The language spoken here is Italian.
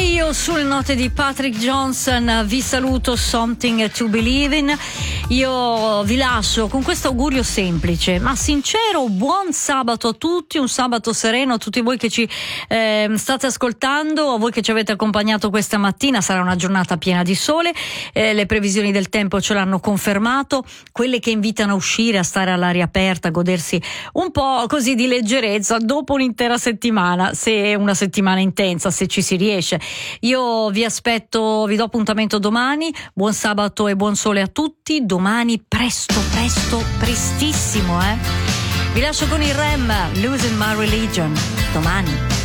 Io sulle note di Patrick Johnson vi saluto, Something to Believe in. Io vi lascio con questo augurio semplice ma sincero: buon sabato a tutti, un sabato sereno a tutti voi che ci state ascoltando, a voi che ci avete accompagnato questa mattina. Sarà una giornata piena di sole, le previsioni del tempo ce l'hanno confermato, quelle che invitano a uscire, a stare all'aria aperta, a godersi un po' così di leggerezza dopo un'intera settimana, se è una settimana intensa, se ci si riesce. Io vi aspetto, vi do appuntamento domani. Buon sabato e buon sole a tutti. Domani prestissimo. Vi lascio con il Rem, Losing My Religion. Domani.